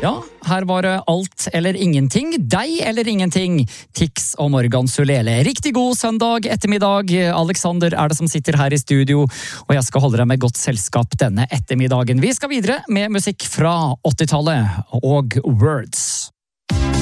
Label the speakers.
Speaker 1: Ja, her var det alt eller ingenting, deg eller ingenting, Tix og Morgan Sulele. Riktig god søndag ettermiddag. Alexander er det som sitter her i studio, og jeg skal holde deg med godt selskap denne ettermiddagen. Vi skal videre med musikk fra 80-tallet og Words.